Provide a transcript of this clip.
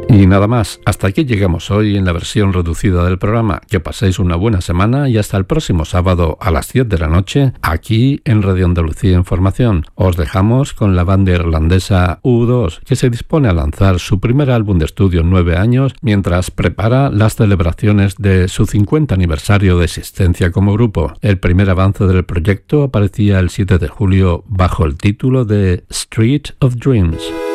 Y nada más, hasta aquí llegamos hoy en la versión reducida del programa. Que paséis una buena semana y hasta el próximo sábado a las 10 de la noche, aquí en Radio Andalucía Información. Os dejamos con la banda irlandesa U2, que se dispone a lanzar su primer álbum de estudio en 9 años, mientras prepara las celebraciones de su 50 aniversario de existencia como grupo. El primer avance del proyecto aparecía el 7 de julio bajo el título de Street of Dreams.